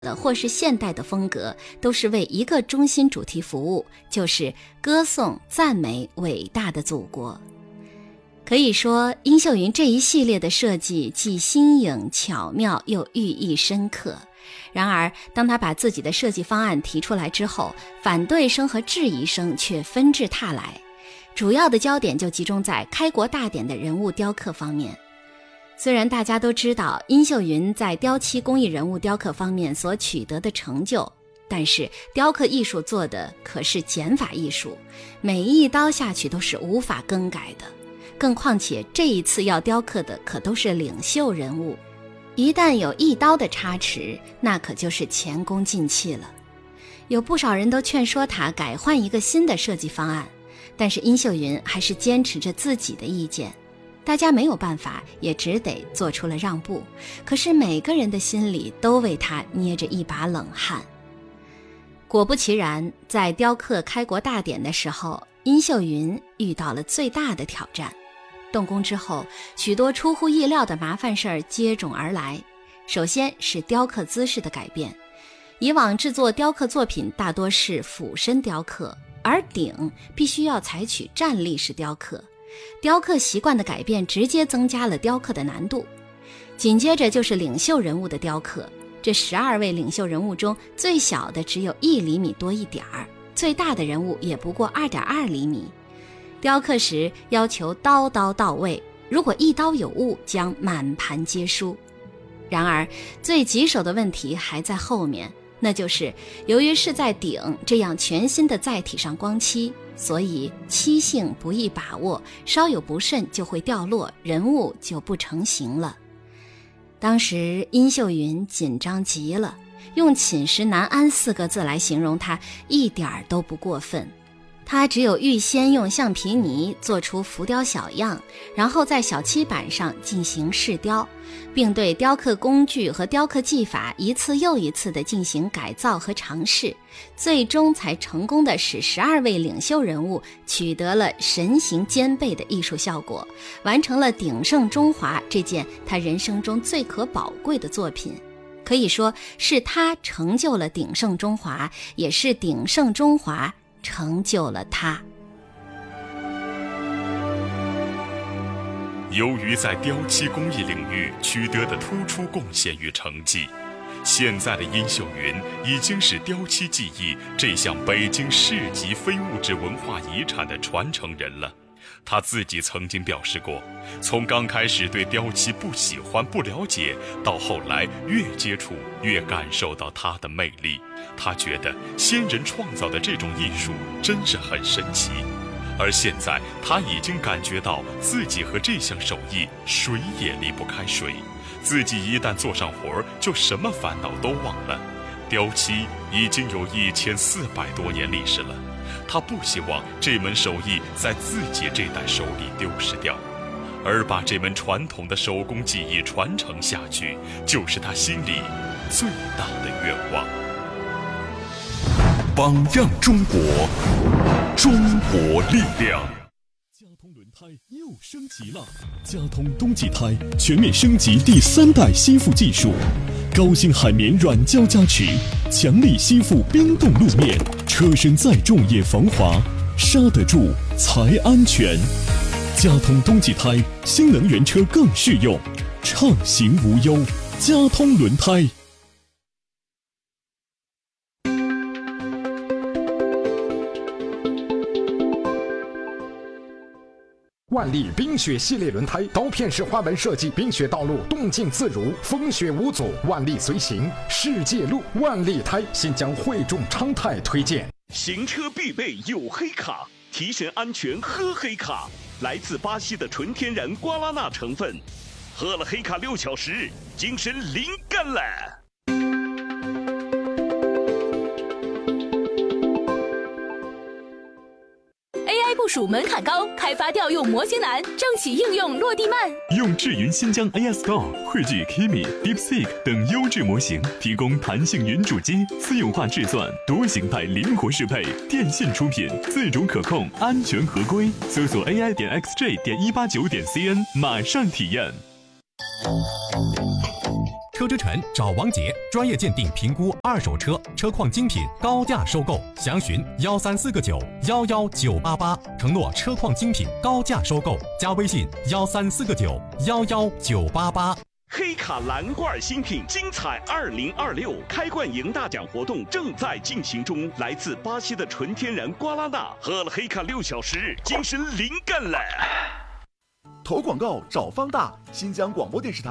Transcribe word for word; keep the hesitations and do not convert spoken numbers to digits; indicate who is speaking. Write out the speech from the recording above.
Speaker 1: 的或是现代的风格，都是为一个中心主题服务，就是歌颂赞美伟大的祖国。可以说殷秀云这一系列的设计既新颖巧妙又寓意深刻。然而当他把自己的设计方案提出来之后，反对声和质疑声却纷至沓来，主要的焦点就集中在开国大典的人物雕刻方面。虽然大家都知道殷秀云在雕漆工艺人物雕刻方面所取得的成就，但是雕刻艺术做的可是减法艺术，每一刀下去都是无法更改的，更况且这一次要雕刻的可都是领袖人物，一旦有一刀的差池，那可就是前功尽弃了。有不少人都劝说他改换一个新的设计方案，但是殷秀云还是坚持着自己的意见，大家没有办法，也只得做出了让步。可是每个人的心里都为他捏着一把冷汗。果不其然，在雕刻开国大典的时候，殷秀云遇到了最大的挑战。动工之后，许多出乎意料的麻烦事儿接踵而来。首先是雕刻姿势的改变，以往制作雕刻作品大多是俯身雕刻，而鼎必须要采取站立式雕刻，雕刻习惯的改变直接增加了雕刻的难度。紧接着就是领袖人物的雕刻，这十二位领袖人物中，最小的只有一厘米多一点儿，最大的人物也不过 二点二厘米。雕刻时要求刀刀到位，如果一刀有误，将满盘皆输。然而最棘手的问题还在后面，那就是由于是在鼎这样全新的载体上光漆，所以漆性不易把握，稍有不慎就会掉落，人物就不成形了。当时殷秀云紧张极了，用寝食难安四个字来形容他一点儿都不过分。他只有预先用橡皮泥做出浮雕小样，然后在小漆板上进行试雕，并对雕刻工具和雕刻技法一次又一次地进行改造和尝试，最终才成功地使十二位领袖人物取得了神形兼备的艺术效果，完成了鼎盛中华这件他人生中最可宝贵的作品。可以说是他成就了鼎盛中华，也是鼎盛中华成就了他。
Speaker 2: 由于在雕漆工艺领域取得的突出贡献与成绩，现在的殷秀云已经是雕漆技艺这项北京市级非物质文化遗产的传承人了。他自己曾经表示过，从刚开始对雕漆不喜欢不了解，到后来越接触越感受到它的魅力。他觉得先人创造的这种艺术真是很神奇，而现在他已经感觉到自己和这项手艺水也离不开水，自己一旦做上活就什么烦恼都忘了。雕漆已经有一千四百多年历史了，他不希望这门手艺在自己这代手里丢失掉，而把这门传统的手工技艺传承下去，就是他心里最大的愿望。
Speaker 3: 榜样中国，中国力量。
Speaker 4: 佳通轮胎又升级了，佳通冬季胎全面升级第三代吸附技术，高性海绵软胶加持，强力吸附冰冻路面，车身再重也防滑，刹得住才安全。佳通冬季胎，新能源车更适用，畅行无忧。佳通轮胎。
Speaker 5: 万利冰雪系列轮胎，刀片式花纹设计，冰雪道路动静自如，风雪无阻，万利随行，世界路。万利胎新疆汇众昌泰推荐。
Speaker 6: 行车必备有黑卡，提神安全喝黑卡，来自巴西的纯天然瓜拉纳成分，喝了黑卡六小时，精神灵感了。
Speaker 7: 部署门槛高，开发调用模型难，政企应用落地慢。
Speaker 4: 用智云新疆 A S Go 汇聚 Kimi、DeepSeek 等优质模型，提供弹性云主机、私有化制算、多形态灵活适配。电信出品，自主可控，安全合规。搜索 A I 点 X J 点一八九点 C N， 马上体验。车
Speaker 8: 之城找王杰，专业鉴定评估二手车，车况精品，高价收购，详询幺三四个九幺幺九八八，承诺车况精品，高价收购，加微信幺三四个九幺幺九八八。
Speaker 6: 黑卡蓝罐新品精彩二零二六开罐赢大奖活动正在进行中，来自巴西的纯天然瓜拉纳，喝了黑卡六小时，精神灵感了。
Speaker 9: 投广告找方大，新疆广播电视台。